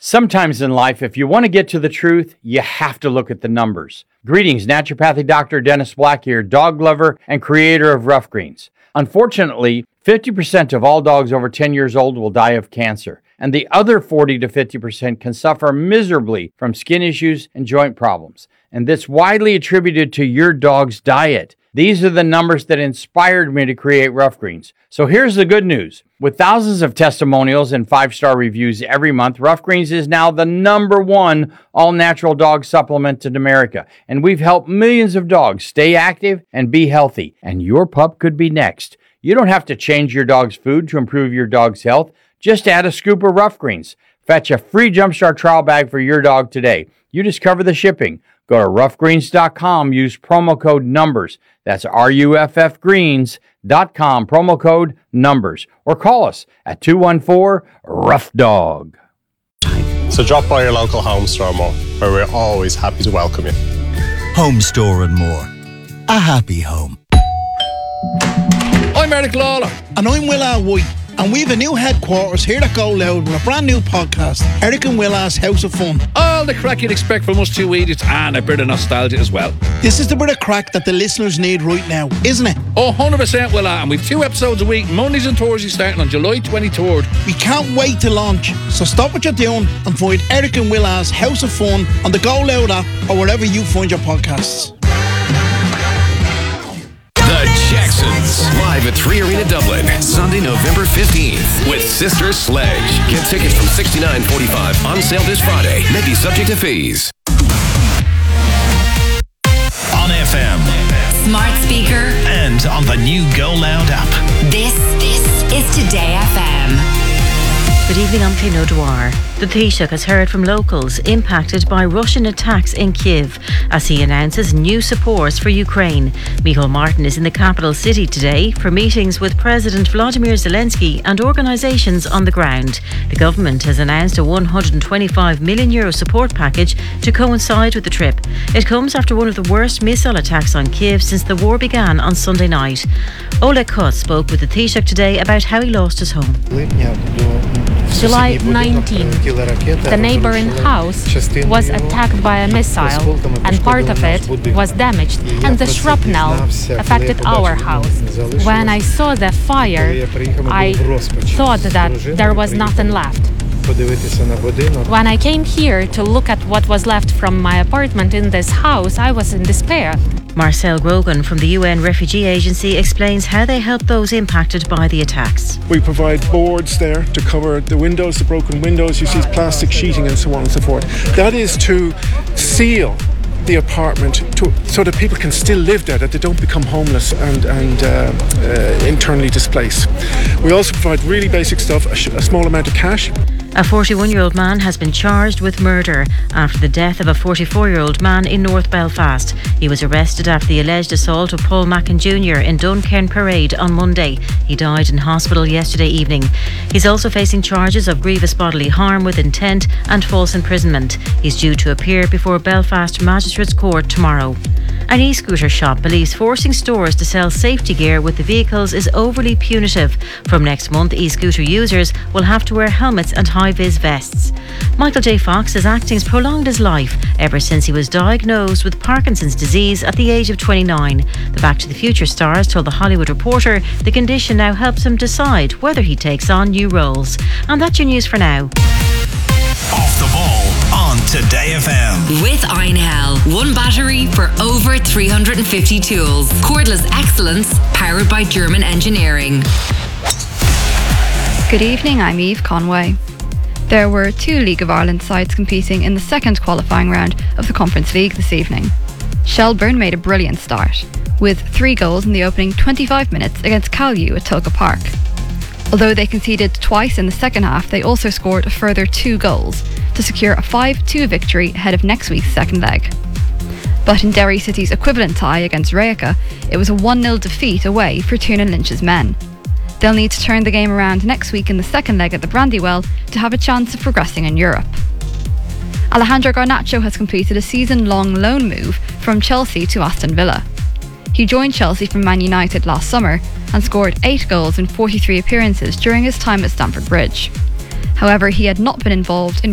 Sometimes in life, if you want to get to the truth, you have to look at the numbers. Greetings, naturopathic Dr. Dennis Black here, dog lover and creator of Rough Greens. Unfortunately, 50% of all dogs over 10 years old will die of cancer, and the other 40 to 50% can suffer miserably from skin issues and joint problems. And this widely attributed to your dog's diet. These are the numbers that inspired me to create Rough Greens. So here's the good news. With thousands of testimonials and 5-star reviews every month, Rough Greens is now the #1 all-natural dog supplement in America. And we've helped millions of dogs stay active and be healthy. And your pup could be next. You don't have to change your dog's food to improve your dog's health. Just add a scoop of Rough Greens. Fetch a free Jumpstart trial bag for your dog today. You just cover the shipping. Go to roughgreens.com, use promo code NUMBERS. That's ruffgreens.com, promo code NUMBERS. Or call us at 214-ROUGH-DOG. So drop by your local Home Store More, where we're always happy to welcome you. Home Store and More. A happy home. I'm Eric Lawler. And I'm Will White. And we have a new headquarters here at Go Loud with a brand new podcast, Eric and Willa's House of Fun. All the crack you'd expect from us two idiots and a bit of nostalgia as well. This is the bit of crack that the listeners need right now, isn't it? Oh, 100% Willa, and we've 2 episodes a week, Mondays and Thursdays starting on July 23rd. We can't wait to launch, so stop what you're doing and find Eric and Willa's House of Fun on the Go Loud app or wherever you find your podcasts. The Jacksons, live at 3 Arena Dublin, Sunday, November 15th, with Sister Sledge. Get tickets from $69.45, on sale this Friday. May be subject to fees. On FM. Smart speaker. And on the new Go Loud app. This is Today FM. Good evening, I'm Finn O'Dwyer. The Taoiseach has heard from locals impacted by Russian attacks in Kyiv as he announces new support for Ukraine. Micheál Martin is in the capital city today for meetings with President Volodymyr Zelensky and organisations on the ground. The government has announced a €125 million support package to coincide with the trip. It comes after one of the worst missile attacks on Kyiv since the war began on Sunday night. Oleg Kut spoke with the Taoiseach today about how he lost his home. July 19, the neighboring house was attacked by a missile and part of it was damaged, and the shrapnel affected our house. When I saw the fire, I thought that there was nothing left. When I came here to look at what was left from my apartment in this house, I was in despair. Marcel Grogan from the UN Refugee Agency explains how they help those impacted by the attacks. We provide boards there to cover the windows, the broken windows. You see plastic sheeting and so on and so forth. That is to seal the apartment so that people can still live there, that they don't become homeless and internally displaced. We also provide really basic stuff, a small amount of cash. A 41-year-old man has been charged with murder after the death of a 44-year-old man in North Belfast. He was arrested after the alleged assault of Paul Mackin Jr. in Duncairn Parade on Monday. He died in hospital yesterday evening. He's also facing charges of grievous bodily harm with intent and false imprisonment. He's due to appear before Belfast Magistrates Court tomorrow. An e-scooter shop believes forcing stores to sell safety gear with the vehicles is overly punitive. From next month, e-scooter users will have to wear helmets and high-vis vests. Michael J. Fox says acting's prolonged his life ever since he was diagnosed with Parkinson's disease at the age of 29. The Back to the Future stars told The Hollywood Reporter the condition now helps him decide whether he takes on new roles. And that's your news for now. Off the ball on Today FM. With Einhell, one battery for over 350 tools. Cordless excellence powered by German engineering. Good evening, I'm Eve Conway. There were 2 League of Ireland sides competing in the second qualifying round of the Conference League this evening. Shelburne made a brilliant start, with 3 goals in the opening 25 minutes against Callew at Tulka Park. Although they conceded twice in the second half, they also scored a further 2 goals to secure a 5-2 victory ahead of next week's second leg. But in Derry City's equivalent tie against Rijeka, it was a 1-0 defeat away for Tiernan Lynch's men. They'll need to turn the game around next week in the second leg at the Brandywell to have a chance of progressing in Europe. Alejandro Garnacho has completed a season-long loan move from Chelsea to Aston Villa. He joined Chelsea from Man United last summer and scored 8 goals in 43 appearances during his time at Stamford Bridge. However, he had not been involved in